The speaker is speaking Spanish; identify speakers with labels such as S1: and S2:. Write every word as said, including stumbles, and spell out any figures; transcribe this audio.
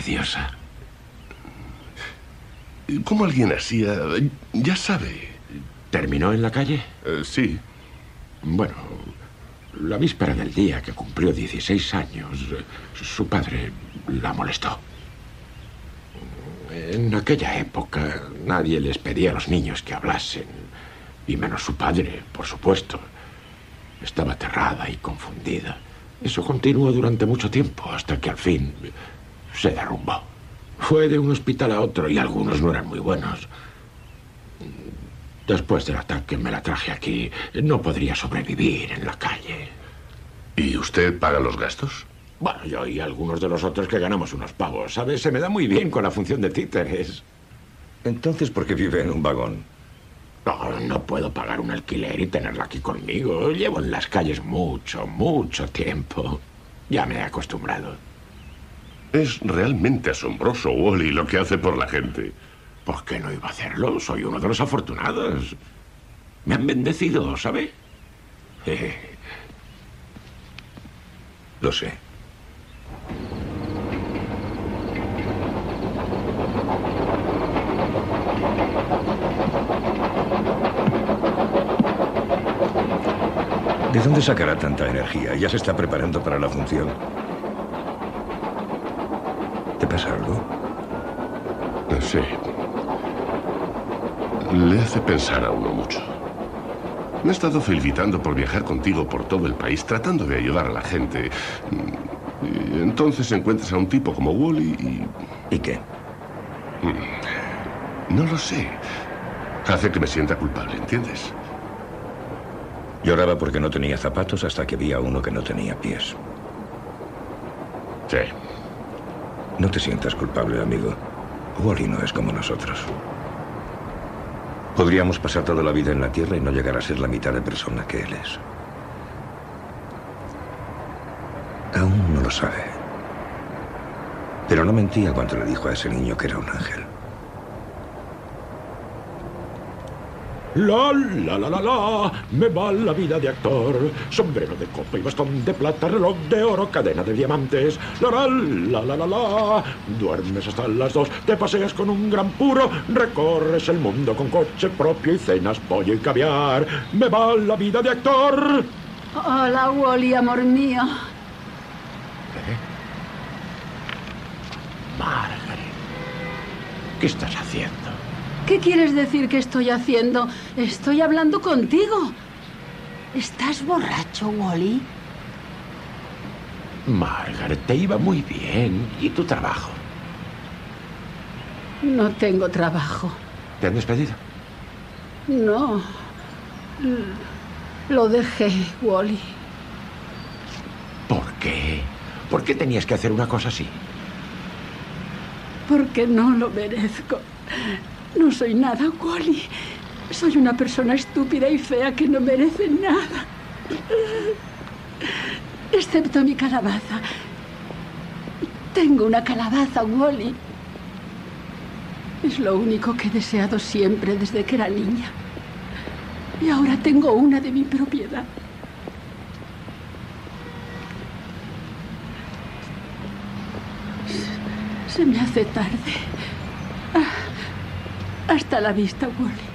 S1: preciosa.
S2: ¿Cómo alguien así? eh, Ya sabe.
S1: ¿Terminó en la calle?
S2: Eh, sí.
S1: Bueno, la víspera del día que cumplió dieciséis años, eh, su padre la molestó. En aquella época nadie les pedía a los niños que hablasen, y menos su padre, por supuesto. Estaba aterrada y confundida. Eso continuó durante mucho tiempo, hasta que al fin se derrumbó. Fue de un hospital a otro y algunos no eran muy buenos. Después del ataque me la traje aquí. No podría sobrevivir en la calle.
S2: ¿Y usted paga los gastos?
S1: Bueno, yo y algunos de los otros que ganamos unos pavos, ¿sabes? Se me da muy bien con la función de títeres.
S3: Entonces, ¿por qué vive en un vagón?
S1: No, no puedo pagar un alquiler y tenerla aquí conmigo. Llevo en las calles mucho, mucho tiempo. Ya me he acostumbrado.
S2: Es realmente asombroso, Wally, lo que hace por la gente.
S1: ¿Por qué no iba a hacerlo? Soy uno de los afortunados. Me han bendecido, ¿sabe? Eh.
S3: Lo sé. ¿De dónde sacará tanta energía? Ya se está preparando para la función. ¿Te pasa algo?
S2: Sí. Le hace pensar a uno mucho. Me he estado felicitando por viajar contigo por todo el país, tratando de ayudar a la gente. Y entonces encuentras a un tipo como Wally y...
S3: ¿Y qué?
S2: No lo sé. Hace que me sienta culpable, ¿entiendes?
S3: Lloraba porque no tenía zapatos hasta que vi a uno que no tenía pies.
S2: Sí.
S3: No te sientas culpable, amigo. Wally no es como nosotros. Podríamos pasar toda la vida en la Tierra y no llegar a ser la mitad de persona que él es. Aún no lo sabe. Pero no mentía cuando le dijo a ese niño que era un ángel.
S1: La, la, la, la, la, me va la vida de actor. Sombrero de copa y bastón de plata, reloj de oro, cadena de diamantes. La, la, la, la, la, la. Duermes hasta las dos, te paseas con un gran puro, recorres el mundo con coche propio y cenas pollo y caviar. Me va la vida de actor.
S4: Hola, Wally, amor mío.
S1: ¿Eh? Margaret, ¿qué estás haciendo?
S4: ¿Qué quieres decir que estoy haciendo? Estoy hablando contigo. ¿Estás borracho, Wally?
S1: Margaret, te iba muy bien. ¿Y tu trabajo?
S4: No tengo trabajo.
S1: ¿Te han despedido?
S4: No. Lo dejé, Wally.
S1: ¿Por qué? ¿Por qué tenías que hacer una cosa así?
S4: Porque no lo merezco. No soy nada, Wally. Soy una persona estúpida y fea que no merece nada. Excepto mi calabaza. Tengo una calabaza, Wally. Es lo único que he deseado siempre desde que era niña. Y ahora tengo una de mi propiedad. Se me hace tarde. Hasta la vista, Wally.